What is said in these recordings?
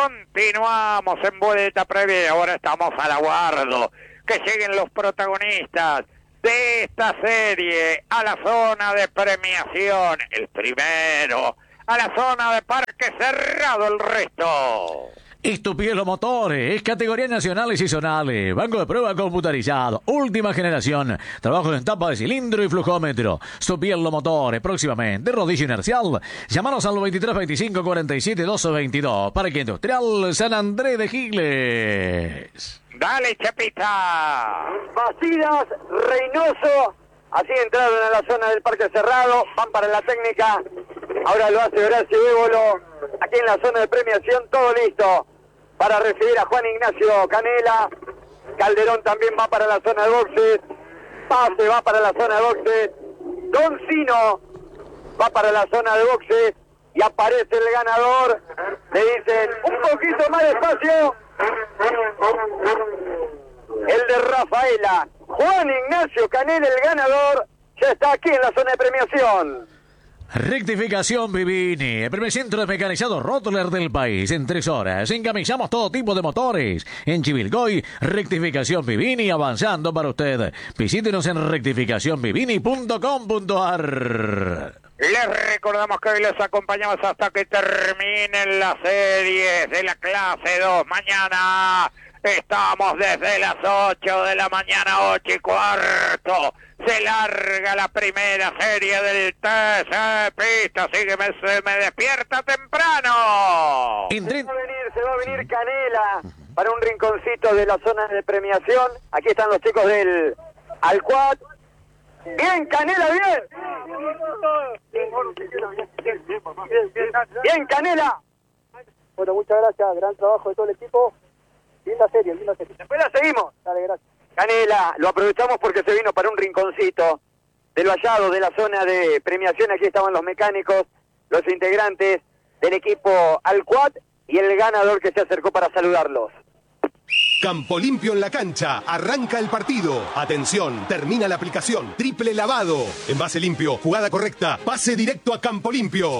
Continuamos en vuelta previa y ahora estamos al aguardo que lleguen los protagonistas de esta serie a la zona de premiación. El primero a la zona de parque cerrado, el resto. Estupielo Motores, categorías nacionales y zonales, banco de prueba computarizado, última generación, trabajo en tapa de cilindro y flujómetro. Estupielo Motores, próximamente, rodillo inercial. Llámanos al 23 25 47 12 22, Parque Industrial San Andrés de Giles. Dale, Chapita. Bacidas, Reynoso, así entraron a la zona del parque cerrado, van para la técnica, ahora lo hace Horacio Évolo, aquí en la zona de premiación, todo listo para recibir a Juan Ignacio Canela. Calderón también va para la zona de boxes, Pase va para la zona de boxes, Don Sino va para la zona de boxes y aparece el ganador. Le dicen un poquito más despacio, el de Rafaela, Juan Ignacio Canela, el ganador, ya está aquí en la zona de premiación. Rectificación Vivini, el primer centro de mecanizado Rottler del país. En 3 horas encamisamos todo tipo de motores. En Chivilcoy, Rectificación Vivini, avanzando para usted. Visítenos en rectificacionvivini.com.ar. Les recordamos que hoy les acompañamos hasta que terminen las series de la clase 2. Mañana estamos desde las 8 de la mañana, 8:15. Se larga la primera serie del TC Pista, así que se me despierta temprano. Se va a venir Canela para un rinconcito de la zona de premiación. Aquí están los chicos del Alcuat. Bien, Canela, bien. Bien, Canela. Bueno, muchas gracias, gran trabajo de todo el equipo. Linda serie, linda serie. Después la seguimos. Dale, gracias. Canela, lo aprovechamos porque se vino para un rinconcito del vallado de la zona de premiación. Aquí estaban los mecánicos, los integrantes del equipo Alcuat y el ganador que se acercó para saludarlos. Campo Limpio en la cancha, arranca el partido. Atención, termina la aplicación. Triple lavado. Envase limpio, jugada correcta, pase directo a Campo Limpio.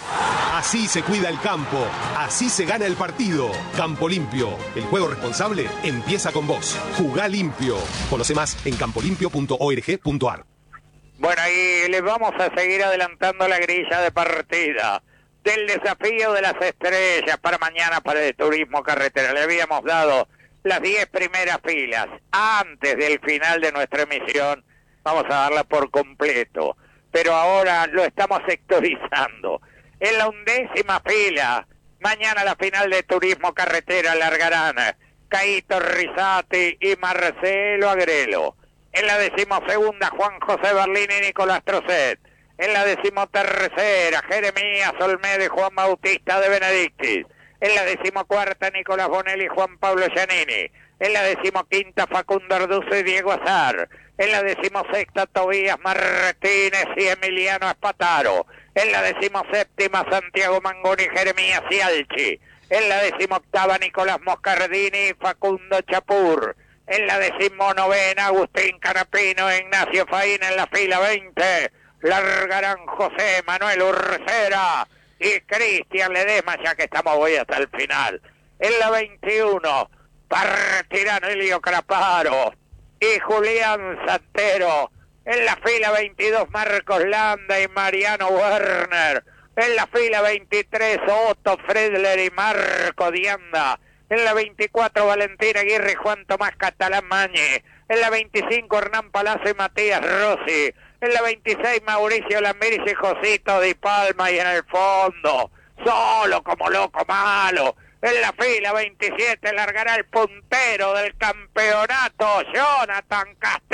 Así se cuida el campo, así se gana el partido. Campo Limpio, el juego responsable empieza con vos. Jugá limpio. Conoce más en campolimpio.org.ar. Bueno, y les vamos a seguir adelantando la grilla de partida del desafío de las estrellas para mañana para el turismo carretera. Le habíamos dado las 10 primeras filas antes del final de nuestra emisión. Vamos a darla por completo, pero ahora lo estamos sectorizando. En la 11ª fila, mañana la final de turismo carretera largarán Caíto Rizati y Marcelo Agrelo. En la 12ª, Juan José Berlín y Nicolás Trocet. En la 13ª, Jeremías Olmedo y Juan Bautista de Benedictis. En la 14ª, Nicolás Bonelli y Juan Pablo Giannini. En la 15ª, Facundo Arduzo y Diego Azar. En la 16ª, Tobías Martínez y Emiliano Espataro. En la 17ª, Santiago Mangoni y Jeremías Cialchi. En la 18ª, Nicolás Moscardini y Facundo Chapur. En la 19ª, Agustín Canapino e Ignacio Faín. En la fila 20, largarán José Manuel Urcera y Cristian Ledesma, ya que estamos hoy hasta el final. En la 21, partirán Elio Craparo y Julián Santero. En la fila 22, Marcos Landa y Mariano Werner. En la fila 23, Otto Fredler y Marco Dianda. En la 24, Valentín Aguirre y Juan Tomás Catalán Mañe. En la 25, Hernán Palazzo y Matías Rossi. En la 26, Mauricio Lambiris y Josito Di Palma. Y en el fondo, solo como loco malo, en la fila 27 largará el puntero del campeonato, Jonathan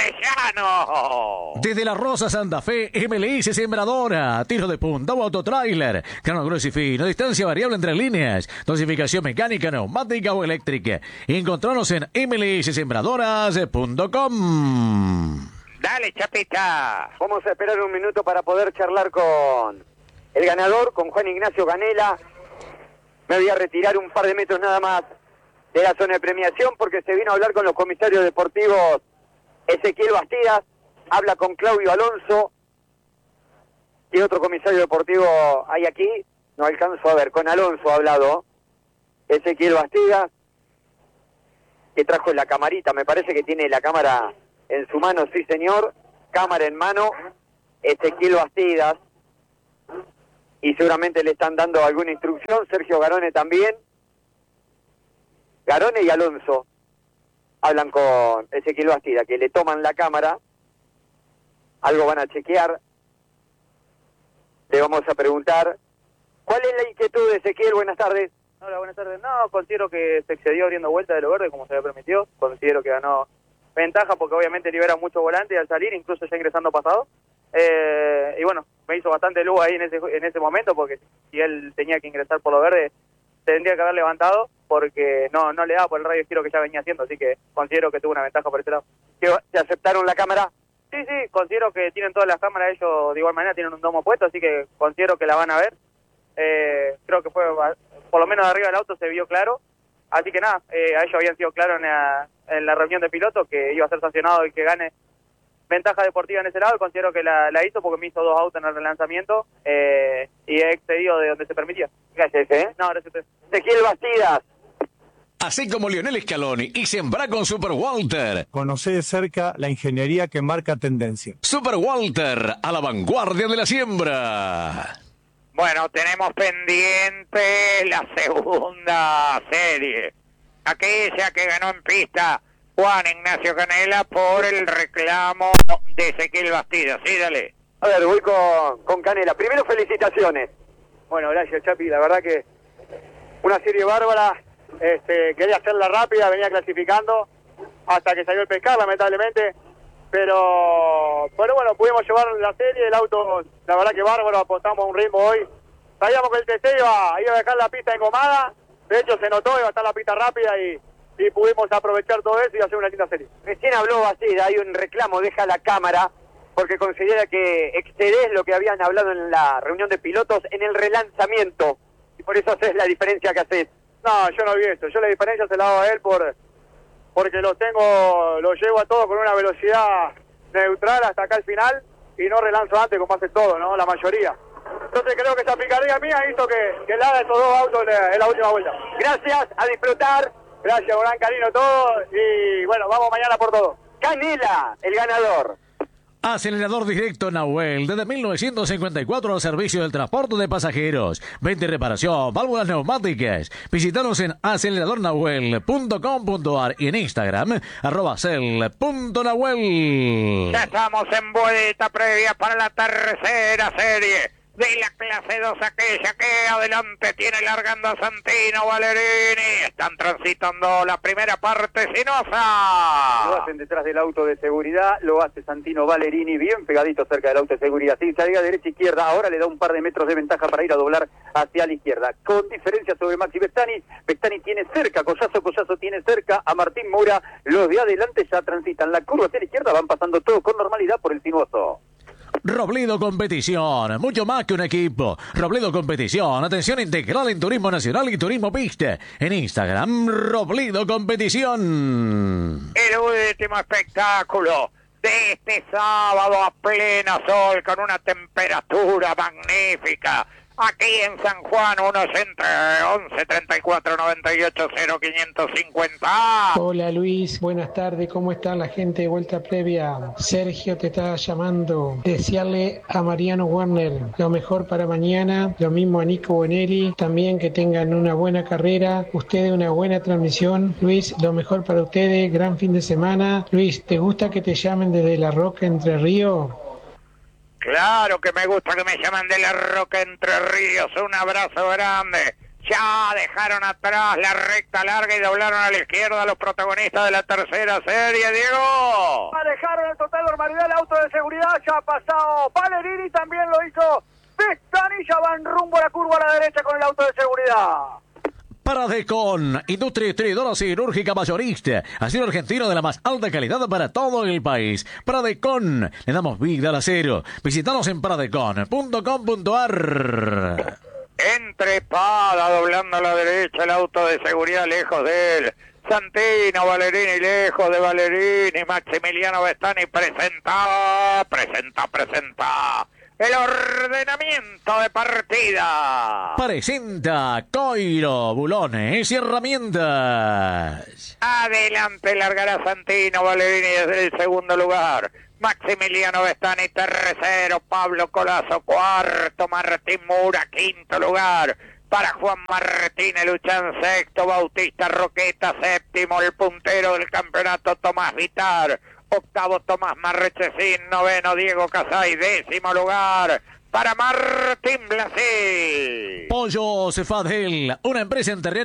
Castellano. Desde La Rosa, Santa Fe, MLS Sembradora, tiro de punta o autotrailer, cano grueso y fino, distancia variable entre líneas, dosificación mecánica, neumática o eléctrica. Encontranos en mlssembradoras.com. Dale, Chapita. Vamos a esperar un minuto para poder charlar con el ganador, con Juan Ignacio Canela. Me voy a retirar un par de metros nada más de la zona de premiación porque se vino a hablar con los comisarios deportivos. Ezequiel Bastidas habla con Claudio Alonso. ¿Qué otro comisario deportivo hay aquí? No alcanzo a ver. Con Alonso ha hablado. Ezequiel Bastidas, que trajo la camarita, me parece que tiene la cámara en su mano, sí señor, cámara en mano, Ezequiel Bastidas, y seguramente le están dando alguna instrucción, Sergio Garone también, Garone y Alonso hablan con Ezequiel Bastidas, que le toman la cámara, algo van a chequear, le vamos a preguntar, ¿cuál es la inquietud de Ezequiel? Buenas tardes. Hola, buenas tardes. No, considero que se excedió abriendo vuelta de lo verde como se le permitió. Considero que ganó ventaja porque obviamente libera mucho volante al salir, incluso ya ingresando pasado. Y bueno, me hizo bastante luz ahí en ese momento porque si él tenía que ingresar por lo verde, tendría que haber levantado porque no le daba por el radio giro que ya venía haciendo. Así que considero que tuvo una ventaja por ese lado. ¿Te aceptaron la cámara? Sí, considero que tienen todas las cámaras ellos de igual manera, tienen un domo puesto, así que considero que la van a ver. Creo que fue, por lo menos de arriba del auto se vio claro, así que nada, a ellos habían sido claros en la reunión de pilotos que iba a ser sancionado el que gane ventaja deportiva en ese lado, y considero que la hizo porque me hizo 2 autos en el relanzamiento y he excedido de donde se permitía. Gracias, No, gracias a usted. Ezequiel Bastidas. Así como Lionel Scaloni y sembrá con Super Walter. Conocé de cerca la ingeniería que marca tendencia. Super Walter, a la vanguardia de la siembra. Bueno, tenemos pendiente la segunda serie. Aquella que ganó en pista Juan Ignacio Canela por el reclamo de Ezequiel Bastidas. Sí, dale. A ver, voy con Canela. Primero, felicitaciones. Bueno, gracias, Chapi. La verdad que una serie bárbara. Quería hacerla rápida, venía clasificando hasta que salió el pescar, lamentablemente. Pero bueno, pudimos llevar la serie, el auto, la verdad que bárbaro, apostamos a un ritmo hoy. Sabíamos que el TC iba a dejar la pista engomada, de hecho se notó, iba a estar la pista rápida y pudimos aprovechar todo eso y hacer una linda serie. Recién habló Bastidas, hay un reclamo, deja la cámara, porque considera que excedés lo que habían hablado en la reunión de pilotos en el relanzamiento, y por eso haces la diferencia que haces. No, yo no vi esto, yo la diferencia se la hago a él porque lo llevo a todo con una velocidad neutral hasta acá al final y no relanzo antes como hace todo, ¿no? La mayoría. Entonces creo que esa picardía mía hizo que le haga estos 2 autos en la última vuelta. Gracias, a disfrutar. Gracias, gran cariño todo y bueno, vamos mañana por todo. Canela, el ganador. Acelerador directo Nahuel, desde 1954 al servicio del transporte de pasajeros. Venta y reparación, válvulas neumáticas. Visítanos en aceleradornahuel.com.ar y en Instagram, @cel.nahuel. Ya estamos en vuelta previa para la tercera serie de la clase 2, aquella que adelante tiene largando a Santino Valerini. Están transitando la primera parte Lo sinuosa. hacen detrás del auto de seguridad, lo hace Santino Valerini, bien pegadito cerca del auto de seguridad. Sí, salga derecha izquierda, ahora le da un par de metros de ventaja para ir a doblar hacia la izquierda. Con diferencia sobre Maxi Bestani, Bestani tiene cerca, Collazo tiene cerca a Martín Moura. Los de adelante ya transitan la curva hacia la izquierda, van pasando todo con normalidad por el sinuoso. Robledo Competición, mucho más que un equipo. Robledo Competición, atención integral en turismo nacional y turismo pista. En Instagram, Robledo Competición. El último espectáculo de este sábado a pleno sol con una temperatura magnífica. Aquí en San Juan, unos entre 11, 34, 98, 0, 550. Hola Luis, buenas tardes, ¿cómo está la gente de vuelta previa? Sergio te está llamando. Desearle a Mariano Werner lo mejor para mañana, lo mismo a Nico Bonelli, también que tengan una buena carrera, ustedes una buena transmisión. Luis, lo mejor para ustedes, gran fin de semana. Luis, ¿te gusta que te llamen desde La Roca, Entre Ríos? Claro que me gusta que me llamen de La Roca, Entre Ríos. Un abrazo grande. Ya dejaron atrás la recta larga y doblaron a la izquierda los protagonistas de la tercera serie, Diego. Manejaron en total normalidad el auto de seguridad, ya ha pasado Valerini, también lo hizo Bestani, ya van rumbo a la curva a la derecha con el auto de seguridad. Paradecon, industria distribuidora cirúrgica mayorista, acero argentino de la más alta calidad para todo el país. Paradecon, le damos vida al acero. Visítanos en paradecon.com.ar. Entrepada, doblando a la derecha el auto de seguridad lejos de él. Santino Valerini lejos de Valerini. Maximiliano Bestani presenta el ordenamiento de partida. Presenta Coiro, bulones y herramientas. Adelante largará Santino Ballerini desde el segundo lugar. Maximiliano Bestani tercero, Pablo Colazo cuarto, Martín Mura quinto lugar. Para Juan Martínez Luchán sexto, Bautista Roqueta séptimo, el puntero del campeonato Tomás Vitar. Octavo Tomás Marrechesín, noveno Diego Casay, décimo lugar para Martín Blasi. Pollo Cefadel, una empresa en terreno